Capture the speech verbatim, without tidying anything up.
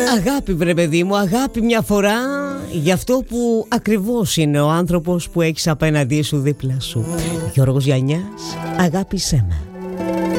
Αγάπη βρε παιδί μου, αγάπη μια φορά για αυτό που ακριβώς είναι ο άνθρωπος που έχεις απέναντί σου δίπλα σου. Γιώργος Γιαννιάς, αγάπησέ με.